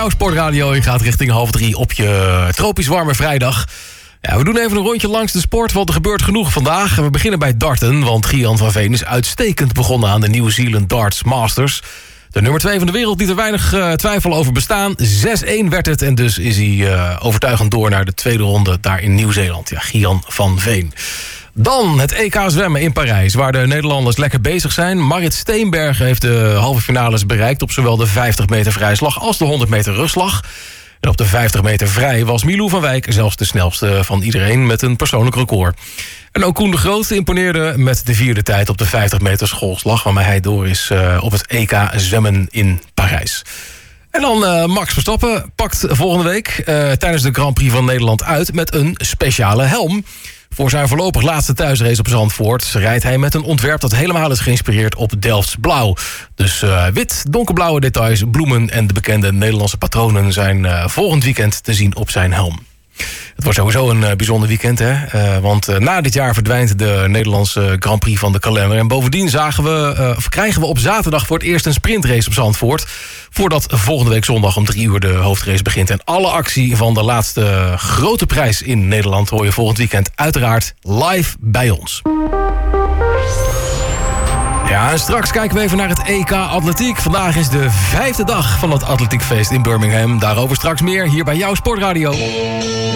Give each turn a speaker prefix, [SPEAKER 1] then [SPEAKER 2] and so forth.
[SPEAKER 1] jouw sportradio. Je gaat richting 2:30 op je tropisch warme vrijdag. Ja, we doen even een rondje langs de sport, want er gebeurt genoeg vandaag. We beginnen bij darten, want Gian van Veen is uitstekend begonnen aan de New Zealand Darts Masters. De nummer 2 van de wereld liet er weinig twijfel over bestaan. 6-1 werd het en dus is hij overtuigend door naar de tweede ronde daar in Nieuw-Zeeland. Ja, Gian van Veen. Dan het EK zwemmen in Parijs, waar de Nederlanders lekker bezig zijn. Marit Steenbergen heeft de halve finales bereikt op zowel de 50 meter vrijslag als de 100 meter rugslag. En op de 50 meter vrij was Milou van Wijk zelfs de snelste van iedereen met een persoonlijk record. En ook Koen de Groot imponeerde met de 4e tijd op de 50 meter schoolslag, waarmee hij door is op het EK zwemmen in Parijs. En dan Max Verstappen pakt volgende week tijdens de Grand Prix van Nederland uit met een speciale helm. Voor zijn voorlopig laatste thuisrace op Zandvoort rijdt hij met een ontwerp dat helemaal is geïnspireerd op Delfts blauw. Dus wit, donkerblauwe details, bloemen en de bekende Nederlandse patronen zijn volgend weekend te zien op zijn helm. Het wordt sowieso een bijzonder weekend, hè? Want na dit jaar verdwijnt de Nederlandse Grand Prix van de kalender. En bovendien krijgen we op zaterdag voor het eerst een sprintrace op Zandvoort. Voordat volgende week zondag om 3:00 de hoofdrace begint. En alle actie van de laatste grote prijs in Nederland hoor je volgend weekend uiteraard live bij ons. Ja, en straks kijken we even naar het EK Atletiek. Vandaag is de 5e dag van het atletiekfeest in Birmingham. Daarover straks meer hier bij jouw Sportradio.